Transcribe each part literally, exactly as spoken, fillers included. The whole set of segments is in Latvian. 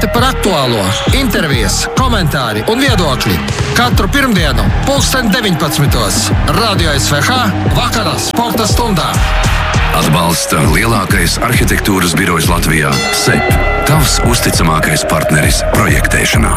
Stāsti par aktuālo, intervijas, komentāri un viedokļi. Katru pirmdienu, pulksten deviņpadsmitos. Radio S V H vakarā sporta stundā. Atbalsta lielākais arhitektūras birojs Latvijā – S E P. Tavs uzticamākais partneris projektēšanā.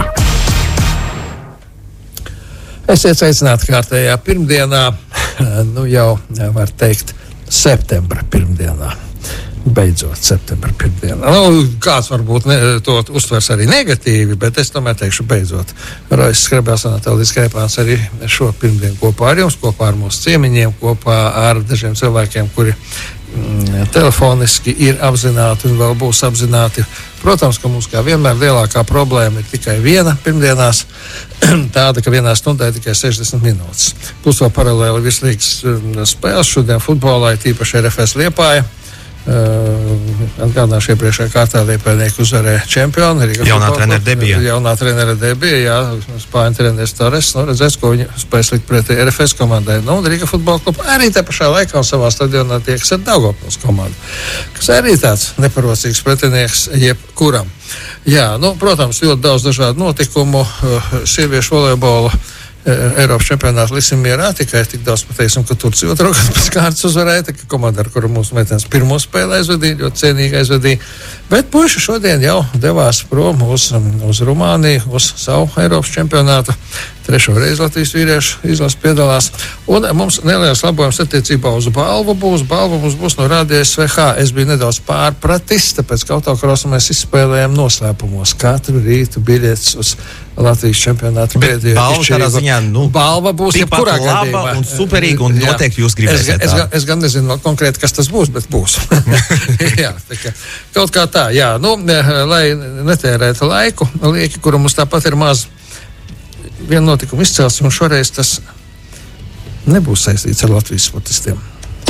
Esiet sveicināti kārtējā pirmdienā, nu jau var teikt septembra pirmdienā. Beidzot, septembra pirmdienā. Nu, kāds varbūt ne, to uztvers arī negatīvi, bet es tomēr teikšu beidzot. Rojas Skrebels un Natālijas Krēpāns arī šo pirmdienu kopā ar jums, kopā ar mūsu ciemiņiem, kopā ar dažiem cilvēkiem, kuri mm, telefoniski ir apzināti un vēl būs apzināti. Protams, ka mums kā vienmēr lielākā problēma ir tikai viena pirmdienās, tāda, ka vienā stundā ir tikai sešdesmit minūtes. Plus vēl paralēli vislīgas spēles šodien futbolā, tīpaši R F S Liepāja. Uh, atgādināšu iepriekšējā kārtā Liepājnieki uzvarēja čempionu. Jaunā trenera debija. Jaunā trenera debija, jā, Spāņu treneris Torres. Nu, redzēs, ko viņi spēs likt pretī R F S komandai. Nu, un Rīga futbola kluba arī te pašā laikā un savā stadionā tiekas ar Daugavpils komandu, kas arī tāds neparocīgs pretinieks jebkuram. Jā, nu, protams, ļoti daudz dažādu notikumu, sieviešu volejbola Eiropas čempionāta liksim mierā, tikai tik daudz pateiksim, ka Turcija otro gadu pēc kārtas uzvarēja, ka komanda, ar kuru mūsu meitenes pirmo spēli aizvadīja, ļoti cienīgi aizvadīja. Bet puiši šodien jau devās prom uz, uz Rumāniju, uz savu Eiropas čempionātu. Trešo reizi Latvijas vīriešu izlases piedalās. Un mums neliels labojums attiecībā uz balvu būs. Balva mums būs no Radio S V H. Es biju nedaudz pārpratis, tāpēc ka autokrosu mēs izspēlējām noslēpumos. Katru rītu biļetes uz Latvijas čempionātu pēdējo balva tādā ziņā, nu, balva būs jebkurā gadījumā. Un superīga, un jā, noteikti jūs gribēsiet. Es, es, es, es gan nezinu konkrēti, kas tas būs, bet būs. jā, tā kā, kaut kā tā, jā. Nu, lai netērētu laiku, lieki, kuru mums tāpat ir maz, vienu notikumu izcelsim, un šoreiz tas nebūs saistīts ar Latvijas sportistiem.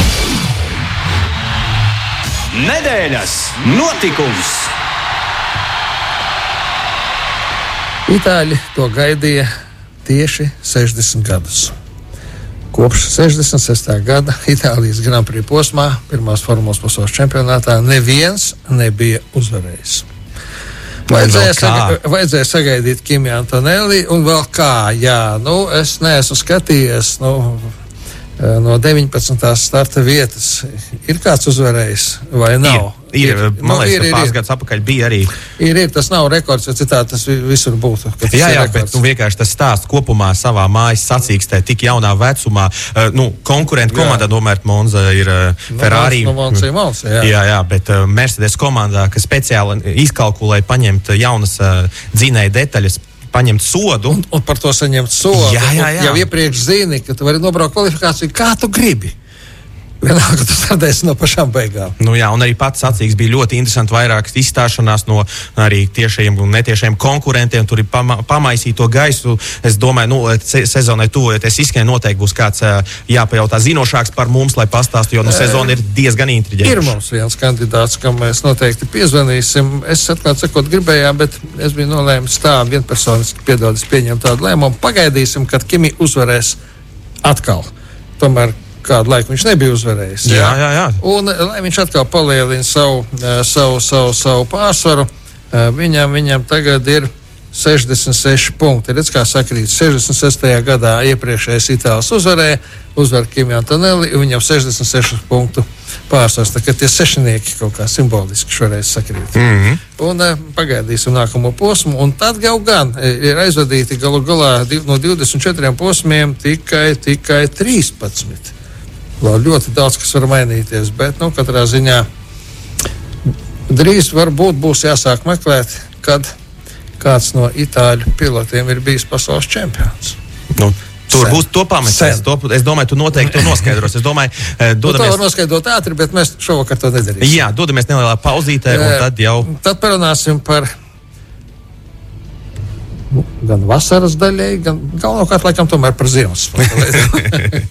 Nedēļas notikums! Itāļi to gaidīja tieši sešdesmit gadus. Kopš sešdesmit sestā gada Itālijas Grand Prix posmā, pirmās formulas pasaules čempionātā, neviens nebija uzvarējis. Vajadzēja, saga, vajadzēja sagaidīt Kimi Antonelli un vēl kā, jā, nu, es neesmu skatījies, nu, no deviņpadsmitās starta vietas. Ir kāds uzvarējis vai nav? Ir, ir, ir man liekas, ka pāris gadus apakaļ bija arī. Ir, ir, tas nav rekords, jo citādi tas visur būtu. Jā, jā, bet nu, vienkārši tas stāsts kopumā savā mājas sacīkstē tik jaunā vecumā. Uh, nu, konkurenta komanda, domāju, Monza ir uh, Ferrari. No Monza, Monza, jā. jā, jā, bet uh, Mercedes komandā, kas speciāli izkalkulēja paņemt jaunas uh, dzinēja detaļas, paņemt sodu. Un, un par to saņemt sodu. Jā, jā, jā. Jau iepriekš zini, ka tu vari nobraukt kvalifikāciju, kā tu gribi. Vienalga, tu sardēsi no pašām beigām. Nu jā, un arī pats sacīks bija ļoti interesanti vairākas izstāšanās no arī tiešajiem un netiešajiem konkurentiem. Tur ir pama, pamaisīt to gaisu. Es domāju, nu, se, sezonai tuvojoties izskan noteikti būs kāds jāpajautā zinošāks par mums, lai pastāstu, jo nu sezona ir diezgan intriģējoša. Ir mums viens kandidāts, kam mēs noteikti piezvanīsim. Es atklāt sakot gribējām, bet es biju nolēmis tā vienpersoniski piedod, es pieņemu tādu lēmumu. Pagaidīsim, kad Kimi uzvarēs atkal. Tomēr kādu laiku viņš nebija uzvarējis. Jā, jā, jā. Un, lai viņš atkal palielina savu, savu, savu, savu pārsvaru, viņam, viņam tagad ir sešdesmit seši punkti. Redz, kā sakrīt, sešdesmit sestajā gadā iepriekšējais Itālis uzvarēja, uzvar Kimi Antonelli, un viņam sešdesmit seši punktu pārsvars. Tā kā tie sešnieki kaut kā simboliski šoreiz sakrīt. Mm-hmm. Un pagaidīsim nākamo posmu, un tad jau gan ir aizvadīti galu galā no divdesmit četriem posmiem tikai, tikai trīspadsmit. Vēl ļoti daudz, kas var mainīties, bet, nu, katrā ziņā drīz varbūt būs jāsāk meklēt, kad kāds no itāļu pilotiem ir bijis pasaules čempions. Nu, tur sen. Būs to pametēs. To, es domāju, tu noteikti to noskaidros. Es domāju, dodamies... Nu, to var noskaidrot ātri, bet mēs šovakar to nedarīsim. Jā, dodamies nelielā pauzītē, un tad jau... Tad parunāsim par gan vasaras daļai, gan galvenokārt laikam tomēr par ziemas.